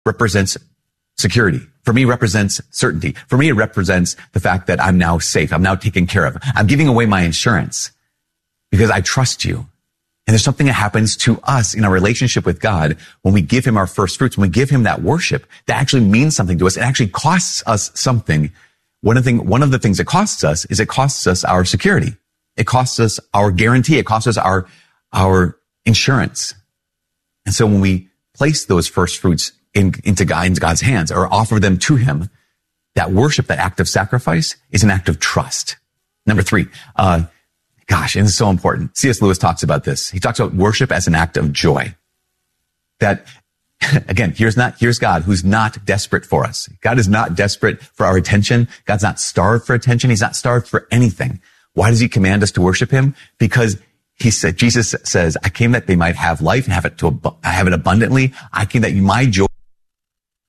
represents security. For me, it represents certainty. For me, it represents the fact that I'm now safe. I'm now taken care of. I'm giving away my insurance because I trust you. And there's something that happens to us in our relationship with God when we give him our first fruits, when we give him that worship that actually means something to us. It actually costs us something. One of the things it costs us is it costs us our security. It costs us our guarantee. It costs us our insurance. And so when we place those first fruits into God's hands or offer them to him, that worship, that act of sacrifice is an act of trust. Number 3, and it's so important. C.S. Lewis talks about this. He talks about worship as an act of joy. That, again, here's God who's not desperate for us. God is not desperate for our attention. God's not starved for attention. He's not starved for anything. Why does he command us to worship him? Because Jesus says, I came that they might have life and have it abundantly. I came that my joy